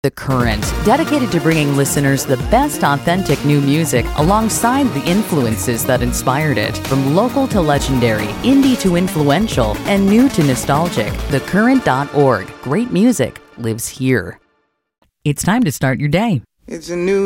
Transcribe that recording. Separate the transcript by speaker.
Speaker 1: The Current, dedicated to bringing listeners the best authentic new music alongside the influences that inspired it. From local to legendary, indie to influential, and new to nostalgic, thecurrent.org. Great music lives here. It's time to start your day.
Speaker 2: It's a new